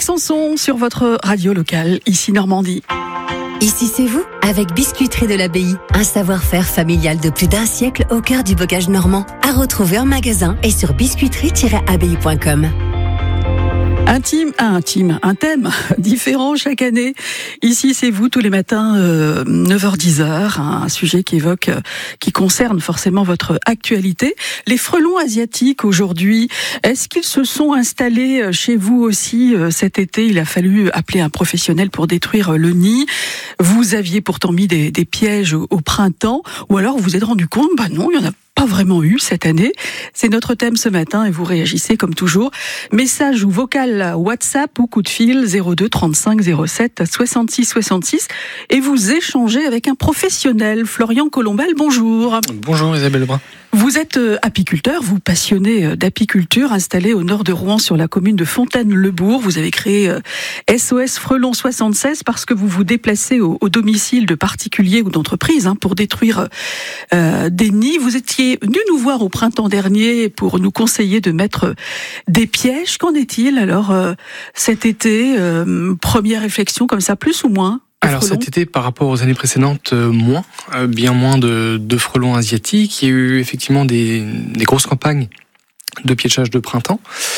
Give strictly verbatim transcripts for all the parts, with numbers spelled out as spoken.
Véronique Sanson sur votre radio locale, ici Normandie. Ici c'est vous, avec Biscuiterie de l'Abbaye. Un savoir-faire familial de plus d'un siècle au cœur du bocage normand. À retrouver en magasin et sur biscuiterie tiret abbaye point com. Intime, ah, intime, un thème différent chaque année. Ici, c'est vous tous les matins, euh, neuf heures dix heures, un sujet qui évoque, euh, qui concerne forcément votre actualité. Les frelons asiatiques aujourd'hui, est-ce qu'ils se sont installés chez vous aussi euh, cet été? Il a fallu appeler un professionnel pour détruire le nid. Vous aviez pourtant mis des, des pièges au, au printemps, ou alors vous vous êtes rendu compte, bah non, il y en a pas vraiment eu cette année. C'est notre thème ce matin et vous réagissez comme toujours. Message ou vocal WhatsApp ou coup de fil zéro deux trente-cinq zéro sept soixante-six soixante-six et vous échangez avec un professionnel. Florian Colombel, bonjour. Bonjour Isabelle Lebrun. Vous êtes apiculteur, vous passionné d'apiculture, installé au nord de Rouen sur la commune de Fontaine-le-Bourg. Vous avez créé S O S Frelons soixante-seize parce que vous vous déplacez au, au domicile de particuliers ou d'entreprises hein, pour détruire euh, des nids. Vous étiez venu nous voir au printemps dernier pour nous conseiller de mettre des pièges. Qu'en est-il alors euh, cet été euh, Première réflexion comme ça, plus ou moins? Alors cet été, par rapport aux années précédentes, euh, moins, euh, bien moins de, de frelons asiatiques. Il y a eu effectivement des, des grosses campagnes de piégeage de printemps.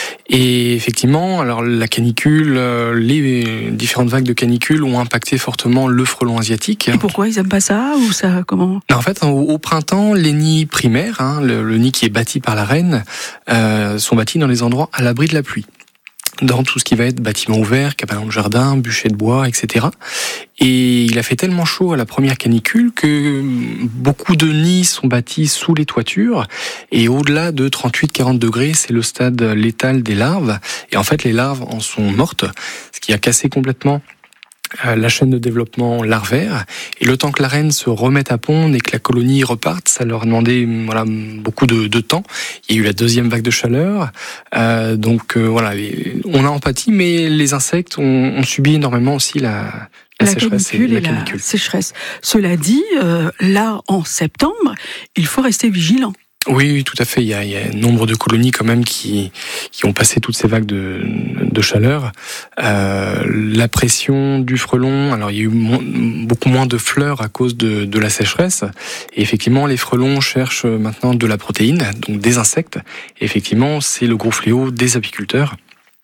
Et effectivement, alors la canicule, euh, les différentes vagues de canicule ont impacté fortement le frelon asiatique. Et pourquoi ils aiment pas ça ou ça comment? En fait, au, au printemps, les nids primaires, hein, le, le nid qui est bâti par la reine, euh, sont bâtis dans les endroits à l'abri de la pluie. Dans tout ce qui va être bâtiment ouvert, cabanon de jardin, bûcher de bois, et cetera. Et il a fait tellement chaud à la première canicule que beaucoup de nids sont bâtis sous les toitures. Et au-delà de trente-huit à quarante degrés, c'est le stade létal des larves. Et en fait, les larves en sont mortes, ce qui a cassé complètement la chaîne de développement larvaire. Et le temps que la reine se remette à pondre et que la colonie reparte, ça leur a demandé voilà, beaucoup de, de temps. Il y a eu la deuxième vague de chaleur. Euh, donc euh, voilà, les, on a empathie, mais les insectes ont, ont subi énormément aussi la, la, la sécheresse canicule et la, la canicule. sécheresse. Cela dit, euh, là, en septembre, il faut rester vigilant. Oui, tout à fait. Il y a, il y a un nombre de colonies quand même qui qui ont passé toutes ces vagues de de chaleur. Euh, la pression du frelon. Alors il y a eu mo- beaucoup moins de fleurs à cause de de la sécheresse. Et effectivement, les frelons cherchent maintenant de la protéine, donc des insectes. Et effectivement, c'est le gros fléau des apiculteurs.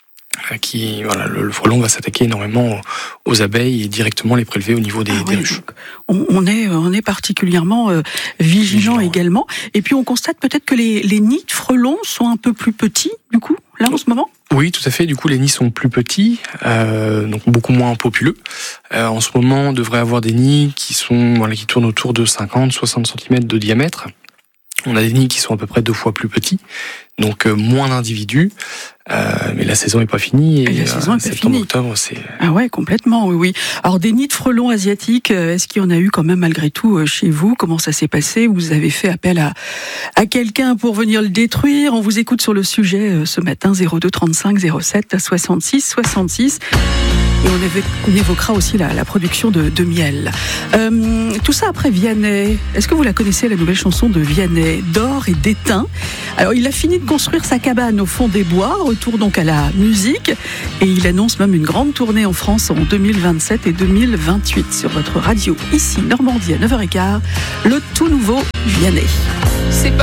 Qui voilà, le, le frelon va s'attaquer énormément aux, aux abeilles et directement les prélever au niveau des, ah, des oui, ruches. On, on est on est particulièrement euh, vigilant, vigilant également. Ouais. Et puis on constate peut-être que les, les nids de frelons sont un peu plus petits du coup là en ce moment. Oui, tout à fait. Du coup, les nids sont plus petits, euh, donc beaucoup moins populeux. Euh, en ce moment, on devrait avoir des nids qui sont voilà, qui tournent autour de cinquante à soixante centimètres de diamètre. On a des nids qui sont à peu près deux fois plus petits, donc euh, moins d'individus. Euh, mais la saison n'est pas finie. Et, et la saison n'est pas finie. Octobre, c'est... Ah ouais, complètement, oui, oui. Alors des nids de frelons asiatiques, est-ce qu'il y en a eu quand même malgré tout chez vous? Comment ça s'est passé? Vous avez fait appel à, à quelqu'un pour venir le détruire? On vous écoute sur le sujet ce matin, zéro deux trente-cinq zéro sept soixante-six soixante-six. Et on, évoque, on évoquera aussi la, la production de, de miel. Euh, tout ça après Vianney. Est-ce que vous la connaissez, la nouvelle chanson de Vianney, d'or et d'étain? Alors il a fini de construire sa cabane au fond des bois, retour donc à la musique, et il annonce même une grande tournée en France en deux mille vingt-sept et deux mille vingt-huit. Sur votre radio, ici Normandie à neuf heures quinze, le tout nouveau Vianney. C'est